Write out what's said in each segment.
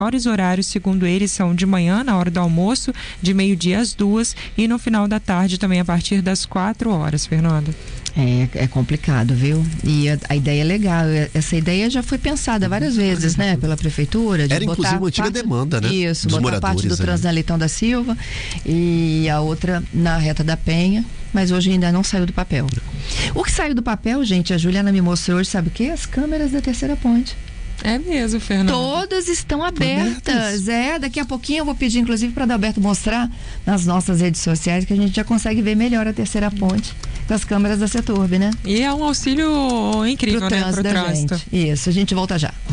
melhores horários, segundo eles, são de manhã, na hora do almoço, de meio-dia às 2h, e no final da tarde também a partir das 4h, Fernanda. É complicado, viu? E a ideia é legal. Essa ideia já foi pensada várias vezes, né? Pela prefeitura. Era inclusive uma antiga demanda, né? Isso, dos botar parte do trânsito na Leitão da Silva e a outra na Reta da Penha, mas hoje ainda não saiu do papel. O que saiu do papel, gente, a Juliana me mostrou hoje, sabe o quê? As câmeras da Terceira Ponte. É mesmo, Fernanda. Todas estão abertas. Daqui a pouquinho eu vou pedir, inclusive, para Adalberto mostrar nas nossas redes sociais, que a gente já consegue ver melhor a Terceira Ponte com as câmeras da Ceturb, né? E é um auxílio incrível, né? Pro trânsito. Isso, a gente volta já.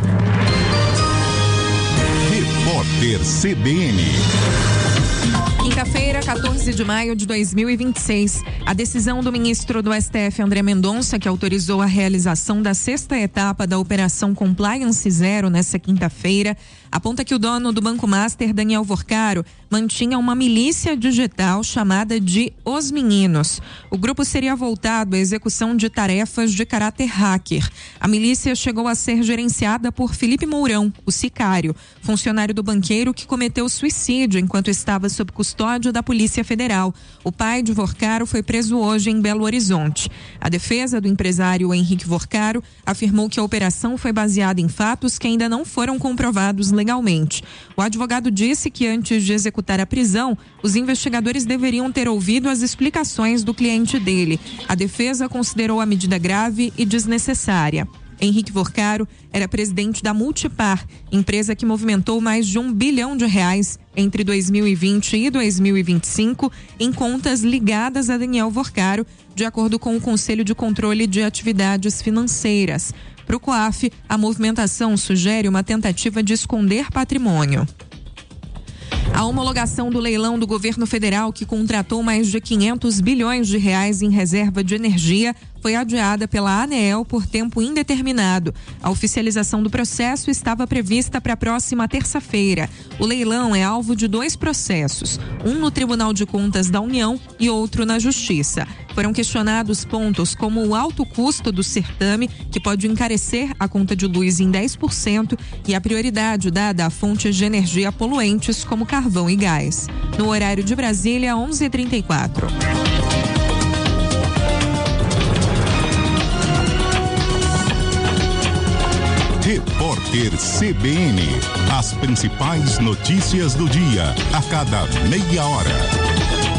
Repórter CBN. Quinta-feira, 14 de maio de 2026. A decisão do ministro do STF, André Mendonça, que autorizou a realização da 6ª etapa da Operação Compliance Zero nesta quinta-feira, aponta que o dono do Banco Master, Daniel Vorcaro, mantinha uma milícia digital chamada de Os Meninos. O grupo seria voltado à execução de tarefas de caráter hacker. A milícia chegou a ser gerenciada por Felipe Mourão, o sicário, funcionário do banqueiro que cometeu suicídio enquanto estava sob custódia da Polícia Federal. O pai de Vorcaro foi preso hoje em Belo Horizonte. A defesa do empresário Henrique Vorcaro afirmou que a operação foi baseada em fatos que ainda não foram comprovados legalmente. O advogado disse que antes de executar a prisão, os investigadores deveriam ter ouvido as explicações do cliente dele. A defesa considerou a medida grave e desnecessária. Henrique Vorcaro era presidente da Multipar, empresa que movimentou mais de R$1 bilhão entre 2020 e 2025 em contas ligadas a Daniel Vorcaro, de acordo com o Conselho de Controle de Atividades Financeiras. Para o COAF, a movimentação sugere uma tentativa de esconder patrimônio. A homologação do leilão do governo federal, que contratou mais de R$500 bilhões em reserva de energia, foi adiada pela ANEEL por tempo indeterminado. A oficialização do processo estava prevista para a próxima terça-feira. O leilão é alvo de 2 processos, um no Tribunal de Contas da União e outro na Justiça. Foram questionados pontos como o alto custo do certame, que pode encarecer a conta de luz em 10%, e a prioridade dada a fontes de energia poluentes como carvão e gás. No horário de Brasília, 11h34. Repórter CBN. As principais notícias do dia, a cada meia hora.